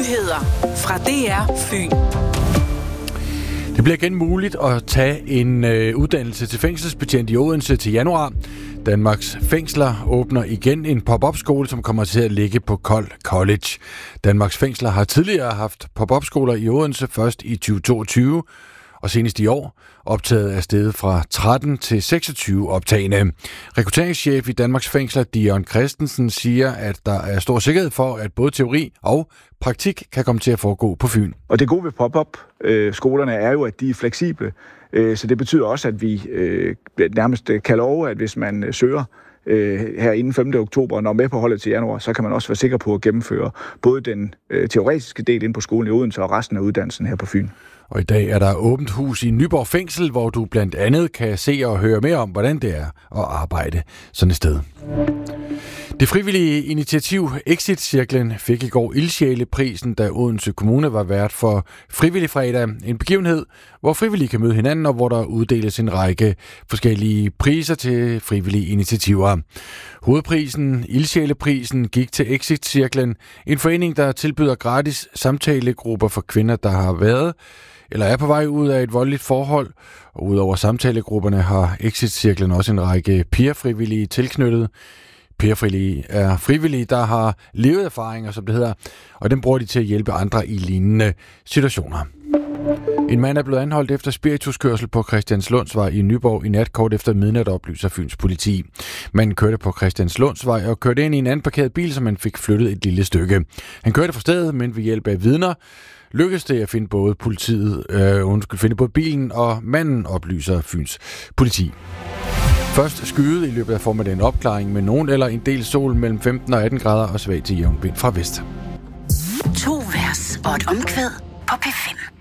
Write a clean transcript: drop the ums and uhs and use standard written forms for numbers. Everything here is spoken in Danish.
Nyheder fra DR Fyn. Det bliver igen muligt at tage en uddannelse til fængselsbetjent i Odense til januar. Danmarks fængsler åbner igen en pop-up-skole, som kommer til at ligge på Kold College. Danmarks fængsler har tidligere haft pop-up-skoler i Odense, først i 2022 og senest i år, optaget af stedet fra 13 til 26 optagende. Rekrutteringschef i Danmarks fængsler, Dion Christensen, siger, at der er stor sikkerhed for, at både teori og praktik kan komme til at foregå på Fyn. Og det gode ved pop-up-skolerne er jo, at de er fleksible. Så det betyder også, at vi nærmest kan love, at hvis man søger her inden 5. oktober og når med på holdet til januar, så kan man også være sikker på at gennemføre både den teoretiske del inde på skolen i Odense og resten af uddannelsen her på Fyn. Og i dag er der åbent hus i Nyborg Fængsel, hvor du blandt andet kan se og høre mere om, hvordan det er at arbejde sådan et sted. Det frivillige initiativ Exit-cirklen fik i går ildsjæleprisen, da Odense Kommune var vært for Frivillig Fredag. En begivenhed, hvor frivillige kan møde hinanden, og hvor der uddeles en række forskellige priser til frivillige initiativer. Hovedprisen, ildsjæleprisen, gik til Exit-cirklen, en forening, der tilbyder gratis samtalegrupper for kvinder, der har været eller er på vej ud af et voldeligt forhold. Og udover samtalegrupperne har Exit-cirklen også en række peer-frivillige tilknyttet. Per-frivillige er frivillige, der har levet erfaringer, som det hedder, og dem bruger de til at hjælpe andre i lignende situationer. En mand er blevet anholdt efter spirituskørsel på Christianslundsvej i Nyborg i nat kort efter midnat, oplyser Fyns politi. Manden kørte på Christianslundsvej og kørte ind i en anden parkeret bil, som han fik flyttet et lille stykke. Han kørte fra stedet, men ved hjælp af vidner lykkedes det at finde finde både bilen og manden, oplyser Fyns politi. Først skyde i løbet af formiddagen opklaring med nogen eller en del sol mellem 15 og 18 grader og svag til jævn vind fra vest. 2 vers og et omkvæd på P5.